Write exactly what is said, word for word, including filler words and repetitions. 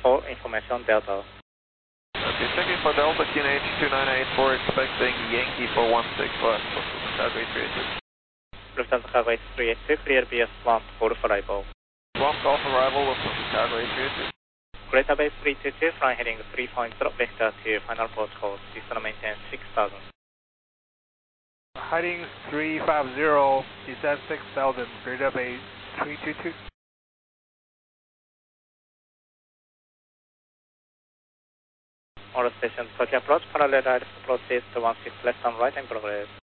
for information Delta. Okay, checking for Delta, Q N H two nine eight four, expecting Yankee four one six left, Skyway three eight two. Lufthansa Skyway three eight two, clear B S one for arrival. Swamp Golf arrival, Lufthansa Skyway three eight two. Greater Bay three two two, flying heading three point zero vector to final postcode, descent maintain six thousand. Heading three five zero, descent six thousand, Greater Bay three two two. All stations, Tokyo approach, parallel right, proceed to one six left and right in progress.